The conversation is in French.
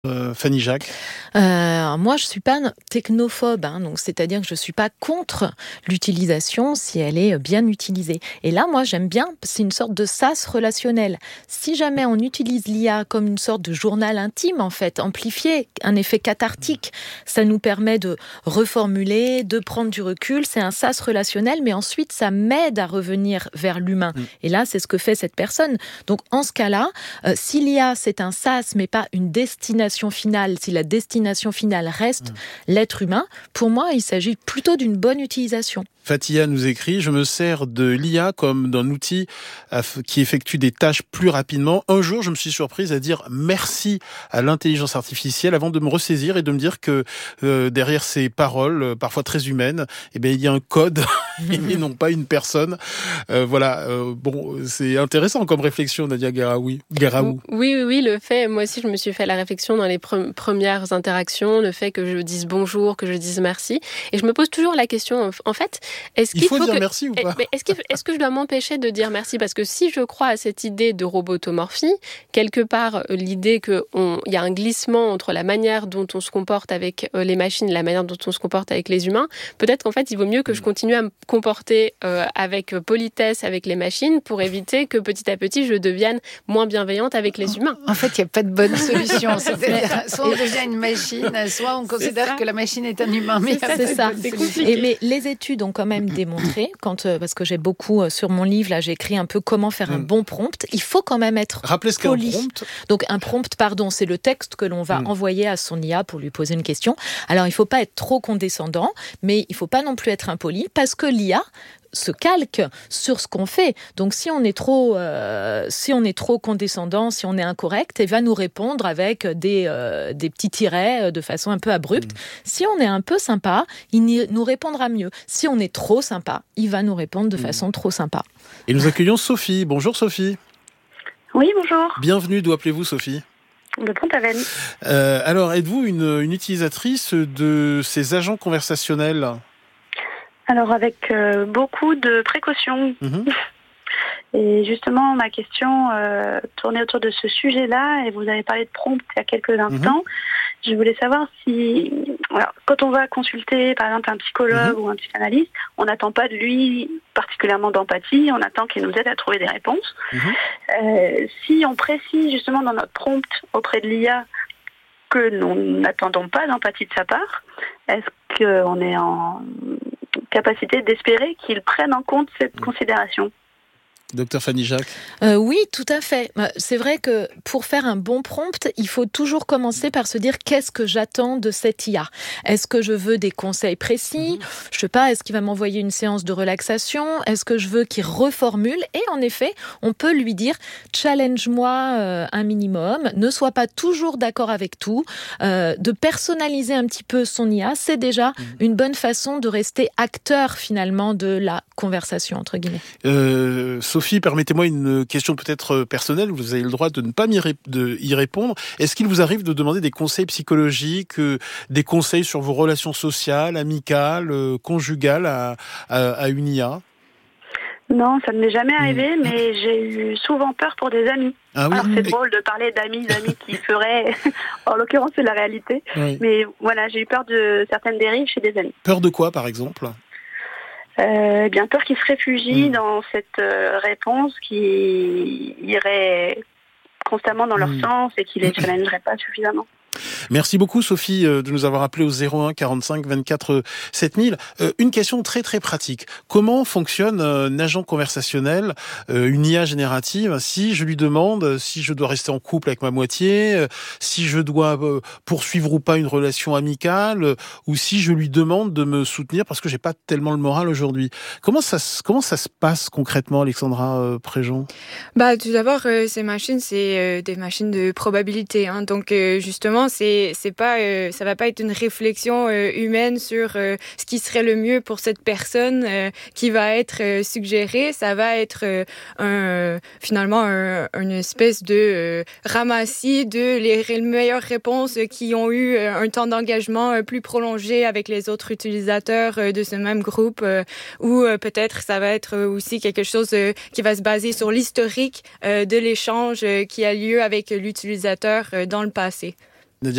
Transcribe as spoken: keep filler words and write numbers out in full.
Euh, Fanny Jacques. Euh, moi, je suis pas technophobe, hein, donc c'est-à-dire que je suis pas contre l'utilisation si elle est bien utilisée. Et là, moi, j'aime bien, c'est une sorte de sas relationnel. Si jamais on utilise l'I A comme une sorte de journal intime, en fait, amplifié, un effet cathartique, ça nous permet de reformuler, de prendre du recul. C'est un sas relationnel, mais ensuite, ça m'aide à revenir vers l'humain. Mmh. Et là, c'est ce que fait cette personne. Donc, en ce cas-là, euh, si l'I A, c'est un sas, mais pas une destination finale, si la destination finale reste mmh. l'être humain, pour moi, il s'agit plutôt d'une bonne utilisation. Fatia nous écrit « Je me sers de l'I A comme d'un outil qui effectue des tâches plus rapidement. Un jour, je me suis surprise à dire merci à l'intelligence artificielle avant de me ressaisir et de me dire que euh, derrière ces paroles, euh, parfois très humaines, eh bien, il y a un code et non pas une personne. Euh, » Voilà, euh, bon, c'est intéressant comme réflexion, Nadia Guéraoui. Guéraoui. Oui, oui, oui, le fait, moi aussi, je me suis fait la réflexion dans les pre- premières interactions, le fait que je dise bonjour, que je dise merci. Et je me pose toujours la question, en fait, Est-ce qu'il Il faut, faut dire que... merci ou pas ? est-ce, qu'il... est-ce que je dois m'empêcher de dire merci ? Parce que si je crois à cette idée de robotomorphie, quelque part, l'idée qu'il y a un glissement entre la manière dont on se comporte avec les machines et la manière dont on se comporte avec les humains, peut-être qu'en fait, il vaut mieux que je continue à me comporter euh, avec politesse avec les machines pour éviter que petit à petit, je devienne moins bienveillante avec les humains. En fait, il n'y a pas de bonne solution. C'est-à-dire, soit on devient une machine, soit on considère que la machine est un humain. Mais c'est ça, c'est ça. C'est compliqué. Et mais les études ont quand même démontré, quand, euh, parce que j'ai beaucoup euh, sur mon livre, là j'ai écrit un peu comment faire mmh. un bon prompt, il faut quand même être Rappelez ce poli. qu'est un prompt. Donc un prompt, pardon, c'est le texte que l'on va mmh. envoyer à son I A pour lui poser une question. Alors il ne faut pas être trop condescendant, mais il ne faut pas non plus être impoli, parce que l'I A se calque sur ce qu'on fait. Donc si on est trop, euh, si on est trop condescendant, si on est incorrect, il va nous répondre avec des, euh, des petits tirets de façon un peu abrupte. Mmh. Si on est un peu sympa, il nous répondra mieux. Si on est trop sympa, il va nous répondre de mmh. façon trop sympa. Et nous accueillons Sophie. Bonjour Sophie. Oui, bonjour. Bienvenue, d'où appelez-vous Sophie ? De Pont-Aven. Euh, alors, êtes-vous une, une utilisatrice de ces agents conversationnels ? Alors, avec euh, beaucoup de précautions. Mmh. Et justement, ma question euh, tournait autour de ce sujet-là, et vous avez parlé de prompt il y a quelques instants. Mmh. Je voulais savoir si, alors, quand on va consulter, par exemple, un psychologue mmh. ou un psychanalyste, on n'attend pas de lui particulièrement d'empathie, on attend qu'il nous aide à trouver des réponses. Mmh. Euh, si on précise justement dans notre prompt auprès de l'I A que nous n'attendons pas d'empathie de sa part, est-ce qu'on est en capacité d'espérer qu'ils prennent en compte cette considération ? Docteur Fanny Jacques. Euh, oui, tout à fait. C'est vrai que pour faire un bon prompt, il faut toujours commencer par se dire qu'est-ce que j'attends de cette I A ? Est-ce que je veux des conseils précis ? mmh. Je sais pas, est-ce qu'il va m'envoyer une séance de relaxation ? Est-ce que je veux qu'il reformule ? Et en effet, on peut lui dire challenge-moi euh, un minimum, ne sois pas toujours d'accord avec tout, euh, de personnaliser un petit peu son I A, c'est déjà mmh. une bonne façon de rester acteur finalement de la conversation, entre guillemets. Euh, Sophie, permettez-moi une question peut-être personnelle, vous avez le droit de ne pas m'y ré- de y répondre. Est-ce qu'il vous arrive de demander des conseils psychologiques, euh, des conseils sur vos relations sociales, amicales, euh, conjugales à, à, à une I A ? Non, ça ne m'est jamais arrivé, mmh. mais j'ai eu souvent peur pour des amis. Ah oui, Alors c'est et... drôle de parler d'amis, d'amis qui feraient, en l'occurrence c'est la réalité, oui. mais voilà, j'ai eu peur de certaines dérives chez des amis. Peur de quoi par exemple ? Euh, bien peur qu'ils se réfugient mmh. dans cette euh, réponse qui irait constamment dans leur mmh. sens et qui les challengerait pas suffisamment. Merci beaucoup Sophie de nous avoir appelé au zéro un quarante-cinq vingt-quatre sept mille. Euh, une question très très pratique. Comment fonctionne un agent conversationnel, euh, une I A générative, si je lui demande si je dois rester en couple avec ma moitié, euh, si je dois euh, poursuivre ou pas une relation amicale, euh, ou si je lui demande de me soutenir parce que j'ai pas tellement le moral aujourd'hui. Comment ça, comment ça se passe concrètement, Alexandra euh, Préjean ? Bah, tout d'abord, euh, ces machines, c'est euh, des machines de probabilité. Hein, donc euh, justement, c'est c'est pas euh, ça va pas être une réflexion euh, humaine sur euh, ce qui serait le mieux pour cette personne euh, qui va être euh, suggérée. Ça va être euh, un, finalement un, une espèce de euh, ramassis de les, les meilleures réponses qui ont eu euh, un temps d'engagement euh, plus prolongé avec les autres utilisateurs euh, de ce même groupe, euh, ou euh, peut-être ça va être aussi quelque chose euh, qui va se baser sur l'historique euh, de l'échange euh, qui a lieu avec l'utilisateur euh, dans le passé.